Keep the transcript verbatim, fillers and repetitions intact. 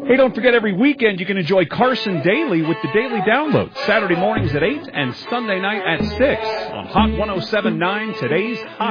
Hey, don't forget, every weekend you can enjoy Carson Daily with the Daily Download. Saturday mornings at eight and Sunday night at six on Hot one oh seven point nine, today's Hot.